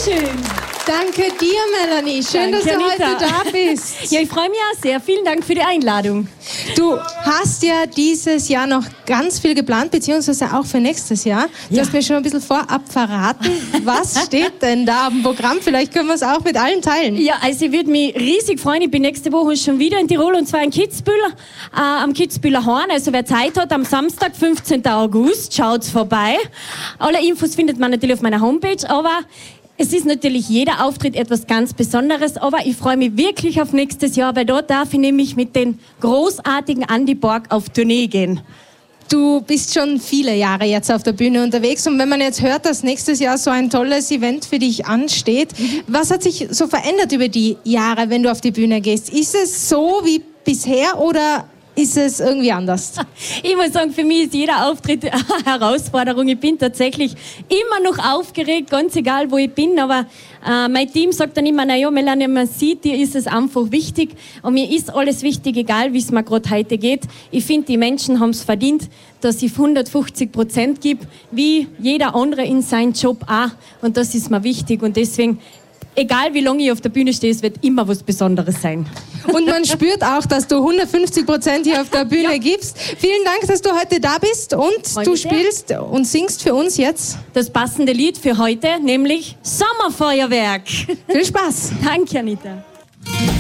Dankeschön. Danke dir, Melanie. Schön, dass du heute da bist. Ja, ich freue mich auch sehr. Vielen Dank für die Einladung. Du hast ja dieses Jahr noch ganz viel geplant, beziehungsweise auch für nächstes Jahr. Du hast mir schon ein bisschen vorab verraten. Was steht denn da am Programm? Vielleicht können wir es auch mit allen teilen. Ja, also ich würde mich riesig freuen. Ich bin nächste Woche schon wieder in Tirol, und zwar in Kitzbühel, am Kitzbühler Horn. Also wer Zeit hat, am Samstag, 15. August, schaut's vorbei. Alle Infos findet man natürlich auf meiner Homepage, aber es ist natürlich jeder Auftritt etwas ganz Besonderes, aber ich freue mich wirklich auf nächstes Jahr, weil dort darf ich nämlich mit den großartigen Andy Borg auf Tournee gehen. Du bist schon viele Jahre jetzt auf der Bühne unterwegs, und wenn man jetzt hört, dass nächstes Jahr so ein tolles Event für dich ansteht, was hat sich so verändert über die Jahre, wenn du auf die Bühne gehst? Ist es so wie bisher oder ist es irgendwie anders? Ich muss sagen, für mich ist jeder Auftritt eine Herausforderung. Ich bin tatsächlich immer noch aufgeregt, ganz egal, wo ich bin. Aber mein Team sagt dann immer, naja, Melanie, man sieht, dir ist es einfach wichtig. Und mir ist alles wichtig, egal wie es mir gerade heute geht. Ich finde, die Menschen haben es verdient, dass ich 150% gebe, wie jeder andere in seinem Job auch. Und das ist mir wichtig. Und deswegen, egal wie lange ich auf der Bühne stehe, es wird immer was Besonderes sein. Und man spürt auch, dass du 150% hier auf der Bühne gibst. Vielen Dank, dass du heute da bist, und du spielst und singst für uns jetzt das passende Lied für heute, nämlich Sommerfeuerwerk. Viel Spaß. Danke, Anita.